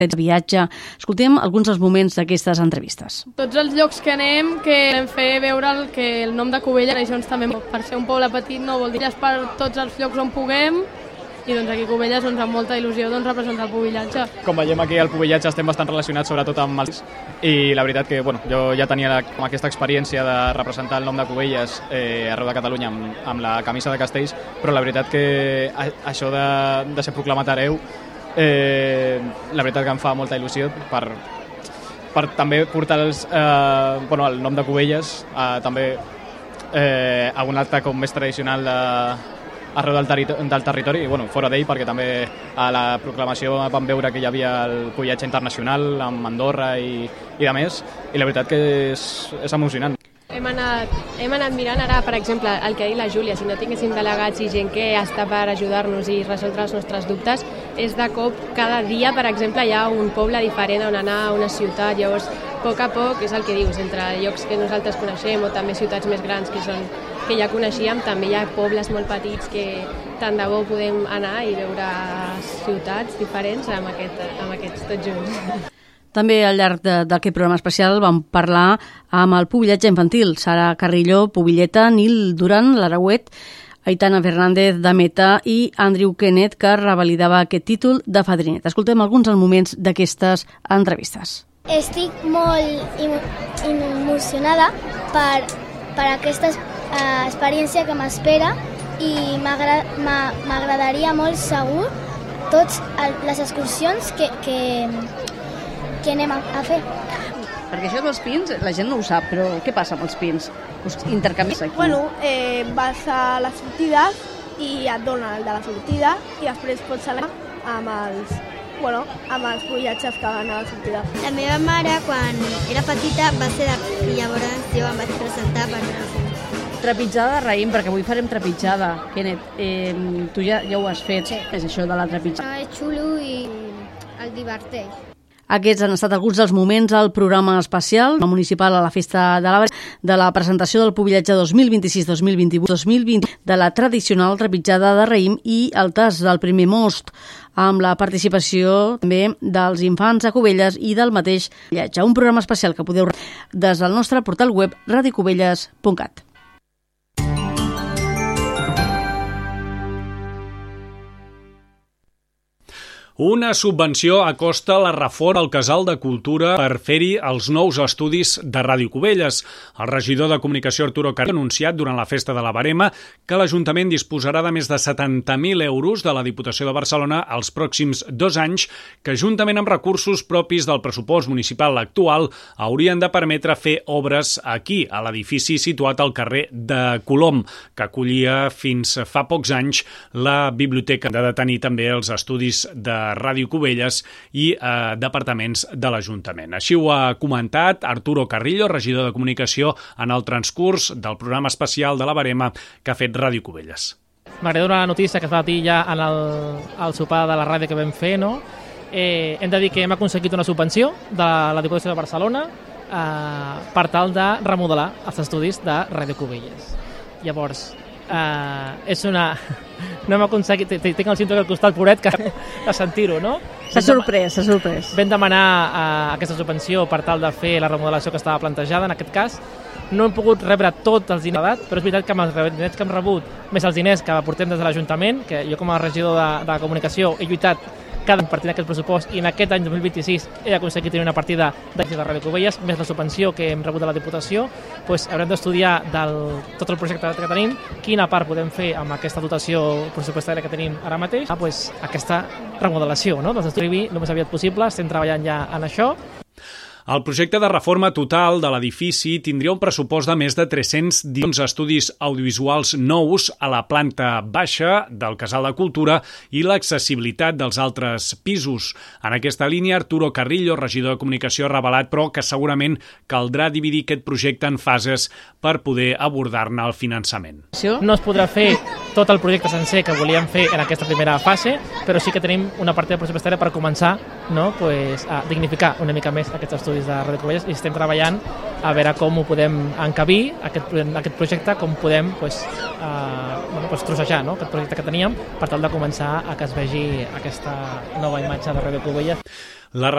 viatge. Escoltem alguns dels moments d'aquestes entrevistes. Tots els llocs que anem, que hem fer veure el nom de Cubelles, això també per ser un poble petit no vol dir per tots els llocs on puguem, i doncs aquí a Cubelles amb molta il·lusió representar el pubillatge. Com veiem aquí al pubillatge estem bastant relacionats sobretot amb els... I la veritat que jo ja tenia aquesta experiència de representar el nom de Cubelles arreu de Catalunya amb la camisa de Castells, però la veritat que això de ser proclamat hereu la veritat que em fa molta il·lusió per també portar el nom de Cubelles també a un acte com més tradicional arreu del territori i fora d'ell, perquè també a la proclamació vam veure que hi havia el pubillatge internacional amb Andorra i de més, i la veritat que és emocionant. Hem anat mirant ara, per exemple, el que ha dit la Júlia, si no tinguéssim delegats i gent que està per ajudar-nos i resoldre els nostres dubtes, és de cop, cada dia, per exemple, hi ha un poble diferent on anar, a una ciutat, llavors, a poc, és el que dius, entre llocs que nosaltres coneixem o també ciutats més grans que ja coneixíem, també hi ha pobles molt petits que tant de bo podem anar i veure ciutats diferents amb aquests tots junts. També al llarg d'aquest programa especial vam parlar amb el pubillatge infantil, Sara Carrillo, Pubilleta, Nil Duran, l'Arauet, Aitana Fernández de Meta i Andrew Kenneth, que revalidava aquest títol de fadrinet. Escoltem alguns dels moments d'aquestes entrevistes. Estic molt emocionada per aquesta experiència que m'espera i m'agradaria molt segur totes les excursions que anem a fer. Perquè això dels pins, la gent no ho sap, però què passa amb els pins? Us intercanvies aquí? Vas a la sortida i et dona el de la sortida i després pots anar amb els pubillatges que van a la sortida. La meva mare, quan era petita, va ser i llavors jo em vaig presentar per Trepitjada de raïm, perquè avui farem trepitjada. Kenneth, tu ja ho has fet, sí. És això de la trepitjada. És xulo i el diverteix. Aquests han estat alguns dels moments al programa especial municipal a la Festa de l'Arbre, de la presentació del pubillatge 2026-2028-2020, de la tradicional trepitjada de raïm i el tas del primer most, amb la participació també dels infants a Cubelles i del mateix pubillatge. Un programa especial que podeu des del nostre portal web radiocubelles.cat. Una subvenció acosta la reforma al Casal de Cultura per fer-hi els nous estudis de Ràdio Cubelles. El regidor de Comunicació, Arturo Carrillo, ha anunciat durant la Festa de la Verema que l'Ajuntament disposarà de més de 70.000 euros de la Diputació de Barcelona els pròxims 2 anys, que juntament amb recursos propis del pressupost municipal actual haurien de permetre fer obres aquí, a l'edifici situat al carrer de Colom, que acollia fins fa pocs anys la biblioteca. Ha de tenir també els estudis de Ràdio Cubelles i departaments de l'Ajuntament. Així ho ha comentat Arturo Carrillo, regidor de Comunicació, en el transcurs del programa especial de la Verema que ha fet Ràdio Cubelles. M'agrada una notícia que es va dir ja en el sopar de la ràdio que vam fer, no? Hem de dir que hem aconseguit una subvenció de la Diputació de Barcelona per tal de remodelar els estudis de Ràdio Cubelles. Llavors, és una... No hem aconseguit... Tinc el cinto al costat, pobret, de sentir-ho, no? S'ha sorprès. Vam demanar aquesta subvenció per tal de fer la remodelació que estava plantejada, en aquest cas. No hem pogut rebre tots els diners, però és veritat que amb els diners que hem rebut, més els diners que aportem des de l'Ajuntament, que jo com a regidor de Comunicació he lluitat cada any partint aquest pressupost i en aquest any 2026 he aconseguit tenir una partida de Ràdio Cubelles, més la subvenció que hem rebut de la Diputació, doncs haurem d'estudiar tot el projecte que tenim, quina part podem fer amb aquesta dotació pressupostària que tenim ara mateix, aquesta remodelació, no? Doncs escrivir el més aviat possible, estem treballant ja en això. El projecte de reforma total de l'edifici tindria un pressupost de més de 310 estudis audiovisuals nous a la planta baixa del Casal de Cultura i l'accessibilitat dels altres pisos. En aquesta línia, Arturo Carrillo, regidor de Comunicació, ha revelat, però, que segurament caldrà dividir aquest projecte en fases per poder abordar-ne el finançament. No es podrà fer tot el projecte sencer que volíem fer en aquesta primera fase, però sí que tenim una partida pressupostària per començar, no, a dignificar una mica més aquests estudis de Ràdio Cubelles i estem treballant a veure com ho podem encabir, aquest projecte, com podem trossejar, no, aquest projecte que teníem per tal de començar a que es vegi aquesta nova imatge de Ràdio Cubelles. La